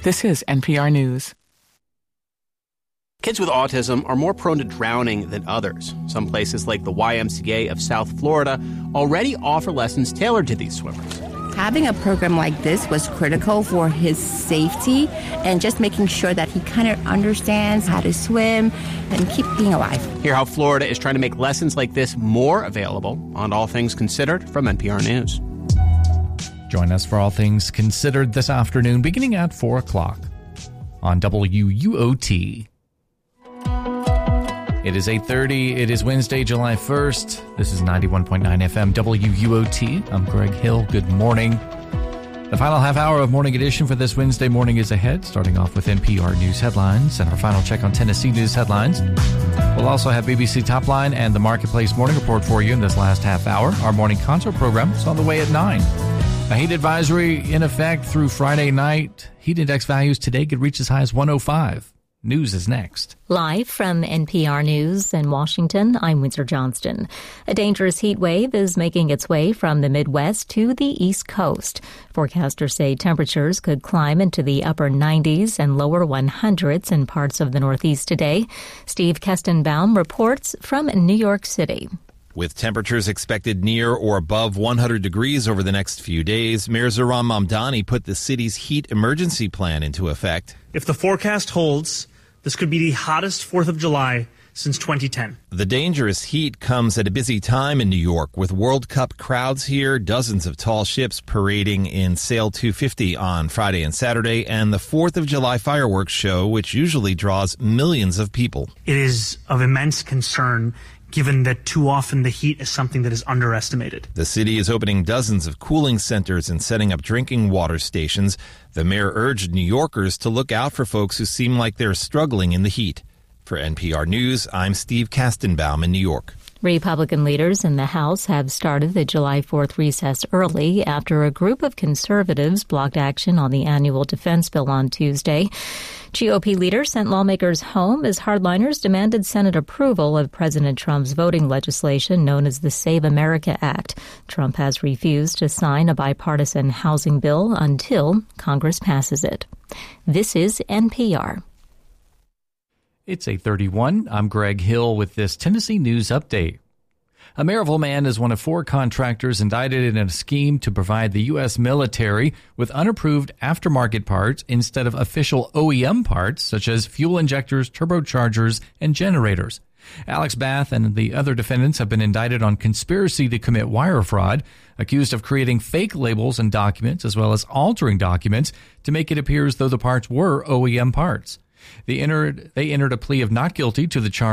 This is NPR News. Kids with autism are more prone to drowning than others. Some places like the YMCA of South Florida already offer lessons tailored to these swimmers. Having a program like this was critical for his safety and just making sure that he kind of understands how to swim and keep being alive. Hear how Florida is trying to make lessons like this more available on All Things Considered from NPR News. Join us for All Things Considered this afternoon, beginning at 4 o'clock on WUOT. It is 8:30. It is Wednesday, July 1st. This is 91.9 FM WUOT. I'm Greg Hill. Good morning. The final half hour of Morning Edition for this Wednesday morning is ahead, starting off with NPR News headlines and our final check on Tennessee news headlines. We'll also have BBC Top Line and the Marketplace Morning Report for you in this last half hour. Our morning concert program is on the way at 9. A heat advisory in effect through Friday night. Heat index values today could reach as high as 105. News is next. Live from NPR News in Washington, I'm Windsor Johnston. A dangerous heat wave is making its way from the Midwest to the East Coast. Forecasters say temperatures could climb into the upper 90s and lower 100s in parts of the Northeast today. Steve Kestenbaum reports from New York City. With temperatures expected near or above 100 degrees over the next few days, Mayor Zohran Mamdani put the city's heat emergency plan into effect. If the forecast holds, this could be the hottest 4th of July since 2010. The dangerous heat comes at a busy time in New York, with World Cup crowds here, dozens of tall ships parading in Sail 250 on Friday and Saturday, and the 4th of July fireworks show, which usually draws millions of people. It is of immense concern, given that too often the heat is something that is underestimated. The city is opening dozens of cooling centers and setting up drinking water stations. The mayor urged New Yorkers to look out for folks who seem like they're struggling in the heat. For NPR News, I'm Steve Kestenbaum in New York. Republican leaders in the House have started the July 4th recess early after a group of conservatives blocked action on the annual defense bill on Tuesday. GOP leaders sent lawmakers home as hardliners demanded Senate approval of President Trump's voting legislation known as the Save America Act. Trump has refused to sign a bipartisan housing bill until Congress passes it. This is NPR. It's 8:31. I'm Greg Hill with this Tennessee News Update. A Maryville man is one of 4 contractors indicted in a scheme to provide the U.S. military with unapproved aftermarket parts instead of official OEM parts, such as fuel injectors, turbochargers, and generators. Alex Bath and the other defendants have been indicted on conspiracy to commit wire fraud, accused of creating fake labels and documents, as well as altering documents to make it appear as though the parts were OEM parts. They entered a plea of not guilty to the charge